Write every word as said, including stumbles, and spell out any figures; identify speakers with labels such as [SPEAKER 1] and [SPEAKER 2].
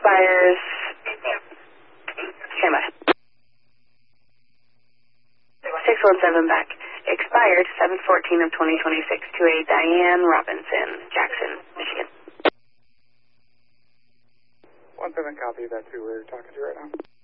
[SPEAKER 1] expires. Stand by. six one seven back. Expired seven fourteen of twenty twenty-six to a Diane Robinson, Jackson, Michigan.
[SPEAKER 2] one seven copy, that's who we're talking to right now.